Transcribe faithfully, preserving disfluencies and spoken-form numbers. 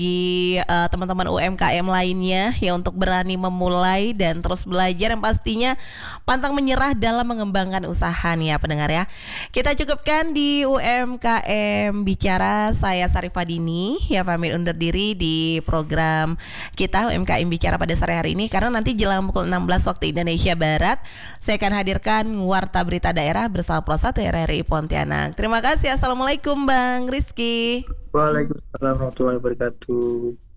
bagi uh, teman-teman U M K M lainnya ya untuk berani memulai dan terus belajar, yang pastinya pantang menyerah dalam mengembangkan usaha nih ya pendengar ya. Kita cukupkan di U M K M Bicara. Saya Sarifadini ya pamit undur diri di program kita U M K M Bicara pada sore hari ini, karena nanti jelang pukul enam belas waktu Indonesia Barat saya akan hadirkan Warta Berita Daerah bersama Pro satu R R I Pontianak. Terima kasih. Assalamualaikum Bang Rizky. Waalaikumsalam warahmatullahi wabarakatuh.